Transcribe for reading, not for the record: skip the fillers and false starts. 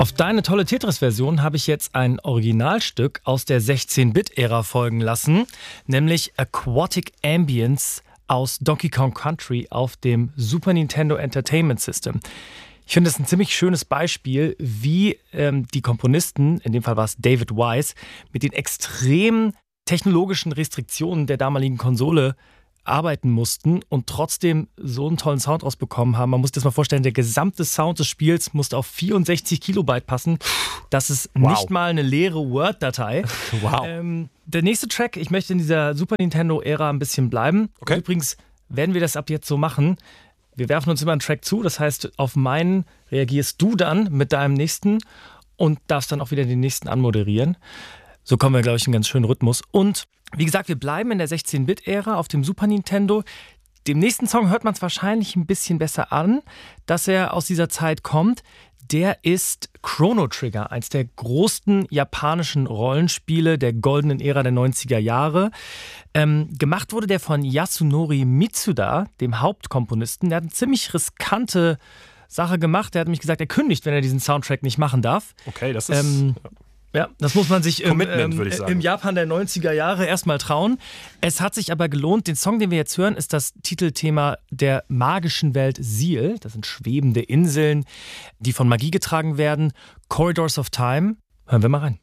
Auf deine tolle Tetris-Version habe ich jetzt ein Originalstück aus der 16-Bit-Ära folgen lassen, nämlich Aquatic Ambience aus Donkey Kong Country auf dem Super Nintendo Entertainment System. Ich finde es ein ziemlich schönes Beispiel, wie die Komponisten, in dem Fall war es David Wise, mit den extremen technologischen Restriktionen der damaligen Konsole arbeiten mussten und trotzdem so einen tollen Sound rausbekommen haben. Man muss sich das mal vorstellen, der gesamte Sound des Spiels musste auf 64 Kilobyte passen. Das ist nicht mal eine leere Word-Datei. Wow. Der nächste Track, ich möchte in dieser Super Nintendo-Ära ein bisschen bleiben. Okay. Übrigens werden wir das ab jetzt so machen. Wir werfen uns immer einen Track zu, das heißt, auf meinen reagierst du dann mit deinem nächsten und darfst dann auch wieder den nächsten anmoderieren. So kommen wir, glaube ich, in einen ganz schönen Rhythmus. Und wie gesagt, wir bleiben in der 16-Bit-Ära auf dem Super Nintendo. Dem nächsten Song hört man es wahrscheinlich ein bisschen besser an, dass er aus dieser Zeit kommt. Der ist Chrono Trigger, eins der größten japanischen Rollenspiele der goldenen Ära der 90er Jahre. Gemacht wurde der von Yasunori Mitsuda, dem Hauptkomponisten. Der hat eine ziemlich riskante Sache gemacht. Der hat nämlich gesagt, er kündigt, wenn er diesen Soundtrack nicht machen darf. Okay, das ist... Ja, das muss man sich würde ich sagen. im Japan der 90er Jahre erstmal trauen. Es hat sich aber gelohnt. Den Song, den wir jetzt hören, ist das Titelthema der magischen Welt Seal. Das sind schwebende Inseln, die von Magie getragen werden. Corridors of Time. Hören wir mal rein.